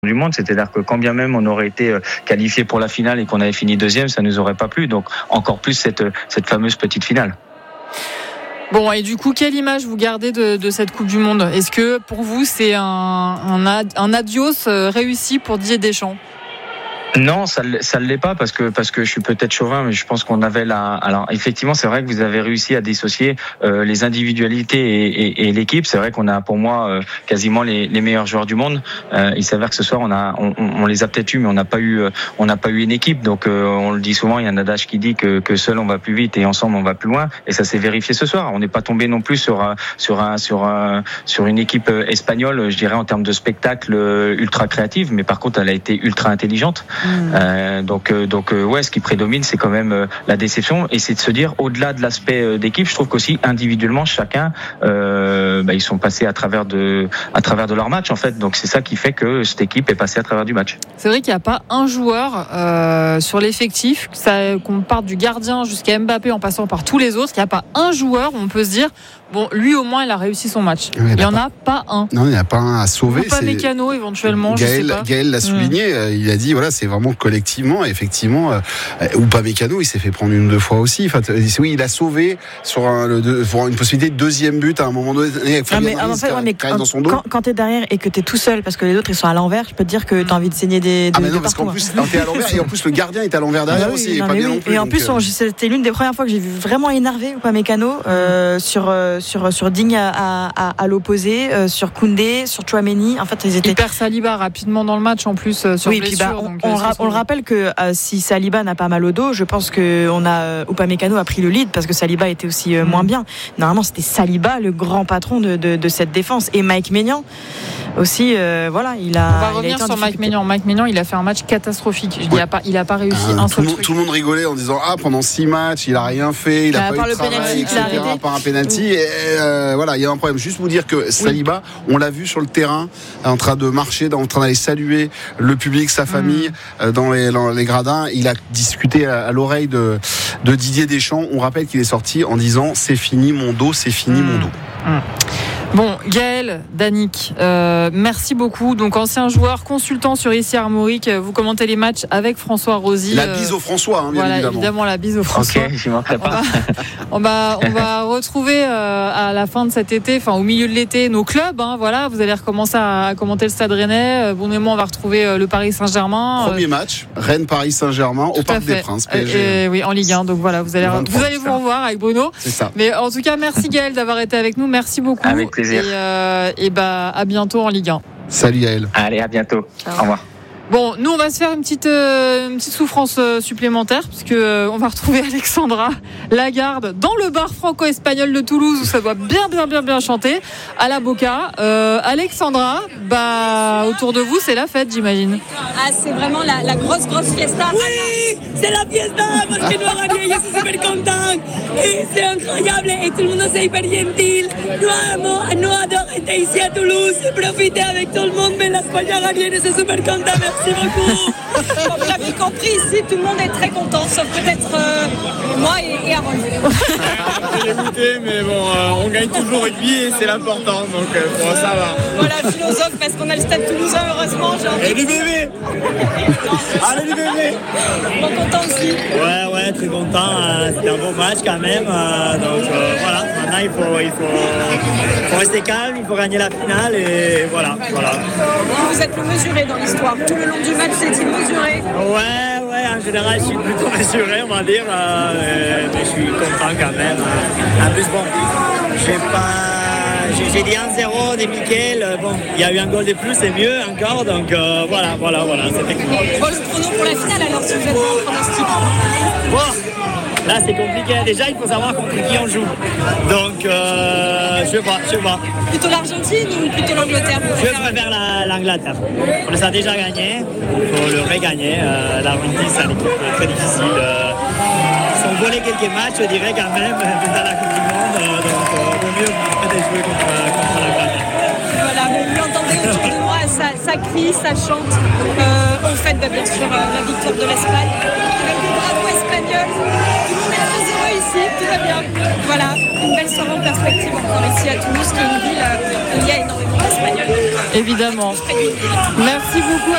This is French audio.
du monde, c'est-à-dire que quand bien même on aurait été qualifié pour la finale et qu'on avait fini deuxième, ça nous aurait pas plu. Donc encore plus cette fameuse petite finale. Bon, et du coup, quelle image vous gardez de cette Coupe du Monde ? Est-ce que pour vous c'est un adios réussi pour Didier Deschamps ? Non, ça l'est pas parce que je suis peut-être chauvin, mais je pense qu'on avait alors effectivement, c'est vrai que vous avez réussi à dissocier les individualités et l'équipe. C'est vrai qu'on a pour moi quasiment les meilleurs joueurs du monde. Il s'avère que ce soir on les a peut-être eu, mais on n'a pas eu une équipe. Donc on le dit souvent, il y a un adage qui dit que seul on va plus vite et ensemble on va plus loin. Et ça s'est vérifié ce soir. On n'est pas tombé non plus sur une équipe espagnole, je dirais en termes de spectacle ultra créative, mais par contre elle a été ultra intelligente. Donc ouais, ce qui prédomine, c'est quand même la déception, et c'est de se dire, au-delà de l'aspect d'équipe, je trouve qu'aussi individuellement chacun ils sont passés à travers de leur match en fait. Donc c'est ça qui fait que cette équipe est passée à travers du match. C'est vrai qu'il n'y a pas un joueur sur l'effectif, qu'on parte du gardien jusqu'à Mbappé en passant par tous les autres, il n'y a pas un joueur où on peut se dire bon, lui au moins il a réussi son match. Il n'y en a pas un. Non, il n'y en a pas un à sauver. Upamecano éventuellement, je sais pas. Gaël l'a souligné, il a dit voilà, c'est vraiment collectivement, effectivement. Upamecano, il s'est fait prendre une ou deux fois aussi. Enfin, oui, il a sauvé sur une possibilité de deuxième but à un moment donné. Dans son dos. Quand t'es derrière et que t'es tout seul, parce que les autres ils sont à l'envers, je peux te dire que t'as envie de saigner des. Non, parce qu'en plus t'es à l'envers et en plus le gardien est à l'envers derrière aussi. Et en plus, c'était l'une des premières fois que j'ai vu vraiment énervé Upamecano sur Digne à l'opposé, sur Koundé, sur Tchouaméni. En fait, ils étaient. Il perd Saliba rapidement dans le match en plus sur blessure. On le rappelle que si Saliba n'a pas mal au dos, je pense que Upamecano a pris le lead parce que Saliba était aussi moins bien. Normalement, c'était Saliba le grand patron de cette défense, et Mike Maignan aussi. On va revenir sur Mike Maignan. Mike Maignan, il a fait un match catastrophique. Il a pas réussi un seul truc. Tout le monde rigolait en disant pendant 6 matchs, il a rien fait, il a pas eu de travail, etc. Par un penalty. Et il y a un problème. Juste vous dire que Saliba, on l'a vu sur le terrain, en train de marcher, en train d'aller saluer le public, sa famille, dans les gradins. Il a discuté à l'oreille de Didier Deschamps. On rappelle qu'il est sorti en disant c'est fini mon dos, c'est fini mon dos. Bon, Gaël Danic, merci beaucoup. Donc ancien joueur, consultant sur ICI Armorique, vous commentez les matchs avec François Rosy. La bise au François, bien évidemment la bise au François. Ok, je manquerai pas. On va retrouver à la fin de cet été, enfin au milieu de l'été, nos clubs. Vous allez recommencer à commenter le Stade Rennais. Bon, on va retrouver le Paris Saint-Germain. Premier match, Rennes-Paris Saint-Germain au Parc des Princes. PSG. Oui, en Ligue 1. Donc voilà, vous allez vous revoir avec Bruno. C'est ça. Mais en tout cas, merci Gaël d'avoir été avec nous. Merci beaucoup. Avec plaisir. Et à bientôt en Ligue 1. Salut Yael. Allez, à bientôt. Ciao. Au revoir. Bon, nous on va se faire une petite souffrance supplémentaire, puisque on va retrouver Alexandra Lagarde dans le bar franco-espagnol de Toulouse, où ça doit bien chanter à la Boca. Alexandra, autour de vous c'est la fête, j'imagine. C'est vraiment la grosse fiesta. Oui, c'est la fiesta parce que nous avons gagné, je suis super content et c'est incroyable et tout le monde c'est hyper gentil. Nous adorons être ici à Toulouse et profiter avec tout le monde, mais l'Espagne a gagné et c'est super content. Merci beaucoup. Comme vous l'avez compris, ici, tout le monde est très content, sauf peut-être moi et Harold. J'ai dégoûté, mais bon, on gagne toujours rugby et c'est l'important, donc ça va. Voilà, philosophe, parce qu'on a le stade toulousain, heureusement. Et du bébé. Allez, du bébé. Bon, content aussi. Ouais, très content. C'était un beau match quand même. Donc voilà, maintenant il faut rester calme, il faut gagner la finale et voilà. Vous êtes le mesuré dans l'histoire. Tout le long du match, c'est-il mesuré ? Ouais, en général, je suis plutôt mesuré, on va dire. Mais je suis content quand même. En plus, bon, j'ai dit 1-0 des Mickaël. Bon, il y a eu un goal de plus, c'est mieux encore. Donc voilà, c'était cool. Bon, le chrono pour la finale, alors, si vous êtes en pronostic. Bon, là, c'est compliqué. Déjà, il faut savoir contre qui on joue. Donc, je sais pas. Plutôt l'Argentine ou plutôt l'Angleterre ? Je préfère l'Angleterre. On les a déjà gagnés. Il faut le regagner. L'Argentine, c'est une équipe très difficile. Ils ont volé quelques matchs, je dirais, quand même, dans la Coupe du Monde. Donc, vaut mieux peut-être jouer contre l'Angleterre. Voilà, vous l'entendez autour de moi, ça crie, ça chante. On fête bien sûr la victoire de l'Espagne. Avec des drapeaux espagnols. Tout le monde est très heureux ici, tout va bien. Voilà, une belle soirée en perspective encore ici à Toulouse, qui est une ville où il y a énormément d'Espagnols. Évidemment. Merci beaucoup.